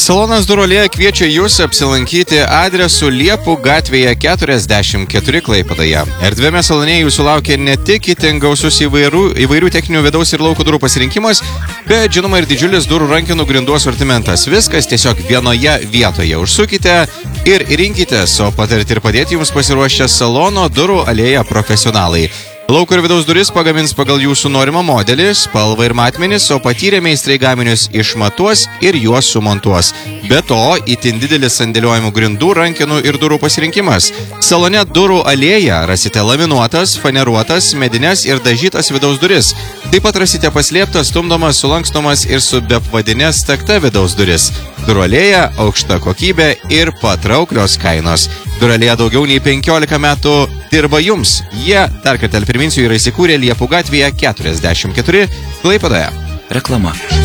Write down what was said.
Salonas Durolėje kviečia jūs apsilankyti adresu Liepų gatvėje 44 Klaipėdoje. Erdviame salone jūsų laukia ne tik itin gausus įvairių techninių vidaus ir lauko durų pasirinkimas, bet žinoma ir didžiulis durų rankenų grindų asortimentas. Viskas tiesiog vienoje vietoje. Užsukite ir rinkitės, o patarti ir padėti jums pasiruošę Salono Durų alėja profesionalai. Lauko ir vidaus duris pagamins pagal jūsų norimą modelį, spalvą ir matmenis, o patyrę meistrai gaminius išmatuos ir juos sumontuos. Be to, itin didelis sandėliojimų grindų, rankenų ir durų pasirinkimas. Salone Durų alėja rasite laminuotas, faneruotas, medines ir dažytas vidaus duris. Taip pat rasite paslėptas, stumdomas, sulankstomas ir su bepvadinė stakta vidaus duris. Durų alėja, aukšta kokybė ir patrauklios kainos. Durų alėja daugiau nei 15 metų dirba jums. Jie, dar kartą priminsiu, yra įsikūrę Liepų gatvėje 44 Klaipėdoje. Reklama.